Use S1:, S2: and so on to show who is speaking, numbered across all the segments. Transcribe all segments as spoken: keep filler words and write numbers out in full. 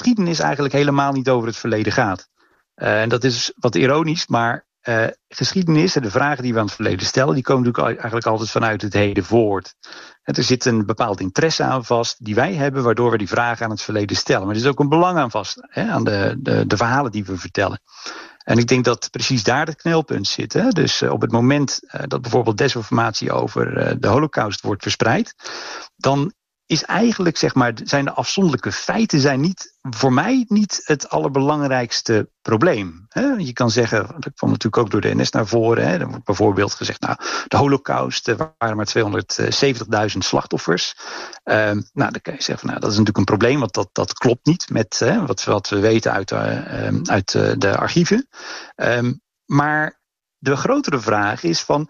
S1: geschiedenis eigenlijk helemaal niet over het verleden gaat. Uh, en dat is wat ironisch, maar uh, geschiedenis en de vragen die we aan het verleden stellen, die komen natuurlijk eigenlijk altijd vanuit het heden voort. En er zit een bepaald interesse aan vast die wij hebben, waardoor we die vragen aan het verleden stellen. Maar er is ook een belang aan vast, hè, aan de, de, de verhalen die we vertellen. En ik denk dat precies daar het knelpunt zit. Hè? Dus uh, op het moment uh, dat bijvoorbeeld desinformatie over uh, de Holocaust wordt verspreid, dan is eigenlijk, zeg maar, zijn de afzonderlijke feiten zijn niet, voor mij niet het allerbelangrijkste probleem. Hè? Je kan zeggen, dat kwam natuurlijk ook door de N S naar voren. Hè? Er wordt bijvoorbeeld gezegd, nou, de Holocaust, er waren maar tweehonderdzeventigduizend slachtoffers. Um, nou, dan kan je zeggen, nou, dat is natuurlijk een probleem, want dat, dat klopt niet met hè, wat, wat we weten uit, uh, um, uit uh, de archieven. Um, maar de grotere vraag is van,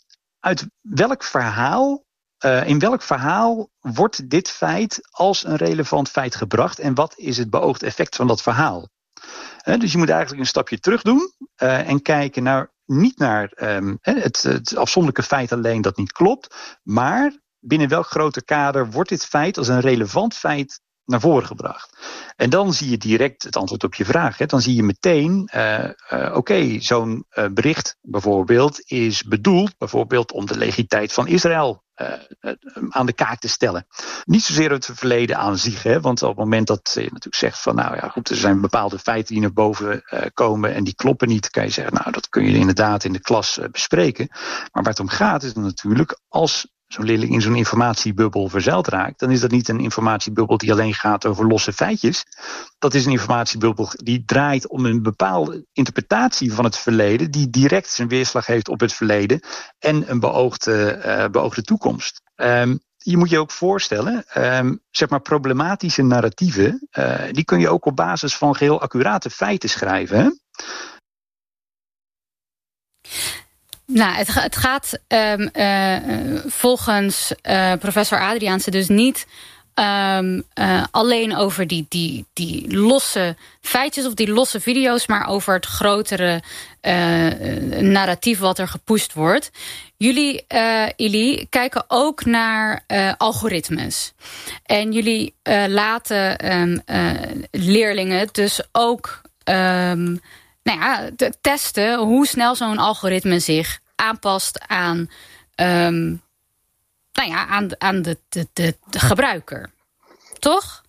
S1: uit welk verhaal Uh, in welk verhaal wordt dit feit als een relevant feit gebracht en wat is het beoogde effect van dat verhaal? Uh, dus je moet eigenlijk een stapje terug doen uh, en kijken naar, niet naar um, het, het afzonderlijke feit alleen dat niet klopt, maar binnen welk groter kader wordt dit feit als een relevant feit naar voren gebracht. En dan zie je direct het antwoord op je vraag. Hè. Dan zie je meteen, uh, uh, oké, okay, zo'n uh, bericht bijvoorbeeld is bedoeld bijvoorbeeld om de legitimiteit van Israël uh, uh, aan de kaak te stellen. Niet zozeer het verleden aan zich, hè, want op het moment dat je natuurlijk zegt van, nou ja, goed, er zijn bepaalde feiten die naar boven uh, komen en die kloppen niet, kan je zeggen, nou, dat kun je inderdaad in de klas uh, bespreken. Maar waar het om gaat is dan natuurlijk, als zo'n leerling in zo'n informatiebubbel verzeild raakt, dan is dat niet een informatiebubbel die alleen gaat over losse feitjes. Dat is een informatiebubbel die draait om een bepaalde interpretatie van het verleden, die direct zijn weerslag heeft op het verleden en een beoogde, uh, beoogde toekomst. Um, je moet je ook voorstellen, um, zeg maar problematische narratieven, uh, die kun je ook op basis van geheel accurate feiten schrijven, hè?
S2: Nou, het, het gaat um, uh, volgens uh, professor Adriaanse dus niet um, uh, alleen over die, die, die losse feitjes of die losse video's, maar over het grotere uh, narratief wat er gepusht wordt. Jullie, uh, Ili, kijken ook naar uh, algoritmes. En jullie uh, laten um, uh, leerlingen dus ook Um, Nou ja, te testen hoe snel zo'n algoritme zich aanpast aan, um, nou ja, aan, aan de, de, de, de gebruiker. Toch?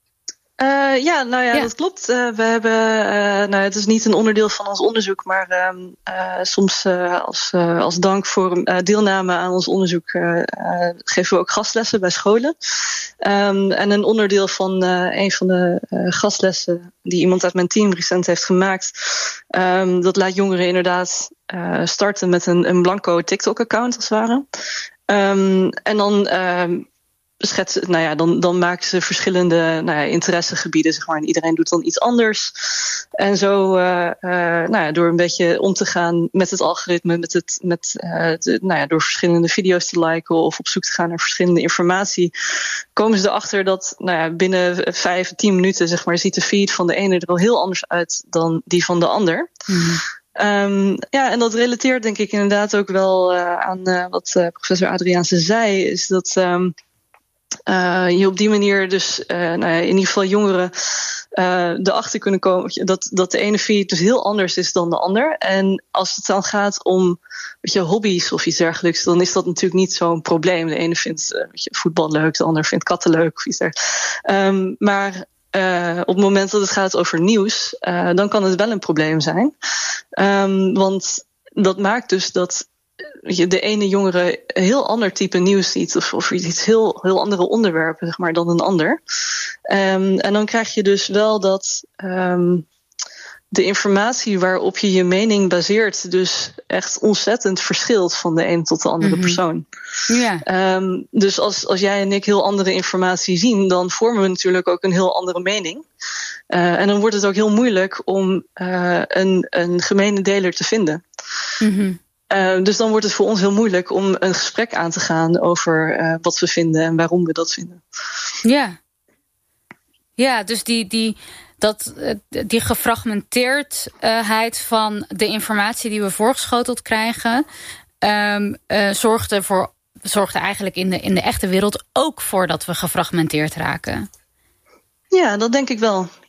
S3: Uh, ja, nou ja, ja, dat klopt. Uh, we hebben, uh, nou, het is niet een onderdeel van ons onderzoek, maar uh, uh, soms uh, als, uh, als dank voor uh, deelname aan ons onderzoek uh, uh, geven we ook gastlessen bij scholen. Um, en een onderdeel van uh, een van de uh, gastlessen die iemand uit mijn team recent heeft gemaakt, um, dat laat jongeren inderdaad uh, starten met een, een blanco TikTok-account als het ware. Um, en dan Uh, Schetsen, nou ja, dan, dan maken ze verschillende nou ja, interessegebieden, zeg maar. En iedereen doet dan iets anders. En zo, uh, uh, nou ja, door een beetje om te gaan met het algoritme, met het, met, uh, de, nou ja, door verschillende video's te liken of op zoek te gaan naar verschillende informatie, komen ze erachter dat, nou ja, binnen vijf, tien minuten, zeg maar, ziet de feed van de ene er al heel anders uit dan die van de ander. Mm. Um, ja, en dat relateert denk ik inderdaad ook wel uh, aan uh, wat uh, professor Adriaanse zei, is dat Um, Uh, je op die manier dus uh, nou ja, in ieder geval jongeren uh, erachter kunnen komen dat, dat de ene feed dus heel anders is dan de ander. En als het dan gaat om, weet je, hobby's of iets dergelijks, dan is dat natuurlijk niet zo'n probleem. De ene vindt uh, weet je, voetbal leuk, de ander vindt katten leuk of iets dergelijks. Um, maar uh, op het moment dat het gaat over nieuws, uh, dan kan het wel een probleem zijn. Um, want dat maakt dus dat je de ene jongere een heel ander type nieuws ziet, of, of iets heel, heel andere onderwerpen, zeg maar, dan een ander. Um, en dan krijg je dus wel dat um, de informatie waarop je je mening baseert dus echt ontzettend verschilt van de ene tot de andere mm-hmm. persoon. Yeah. Um, dus als, als jij en ik heel andere informatie zien, dan vormen we natuurlijk ook een heel andere mening. Uh, en dan wordt het ook heel moeilijk om uh, een, een gemene deler te vinden. Mm-hmm. Uh, dus dan wordt het voor ons heel moeilijk om een gesprek aan te gaan over uh, wat we vinden en waarom we dat vinden.
S2: Ja, ja, dus die, die, dat, die gefragmenteerdheid van de informatie die we voorgeschoteld krijgen, um, uh, zorgt ervoor, zorgt er eigenlijk in de, in de echte wereld ook voor dat we gefragmenteerd raken.
S3: Ja, dat denk ik wel.